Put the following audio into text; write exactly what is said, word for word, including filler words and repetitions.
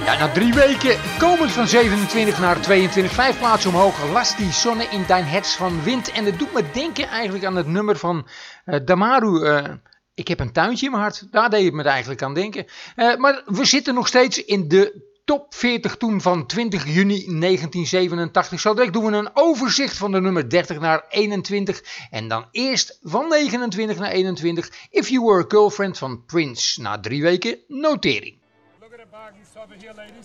Ja, na drie weken komend van zevenentwintig naar tweeëntwintig, vijf plaatsen omhoog. Laat die zonne in dein herz van wind. En het doet me denken eigenlijk aan het nummer van uh, Damaru. Uh, ik heb een tuintje in mijn hart. Daar deed het me eigenlijk aan denken. Uh, maar we zitten nog steeds in de top veertig toen van twintig juni negentien zevenentachtig. Zo direct doen we een overzicht van de nummer dertig naar eenentwintig. En dan eerst van negenentwintig naar eenentwintig. If You Were a Girlfriend van Prince. Na drie weken notering. Look at the bag he's over here, ladies.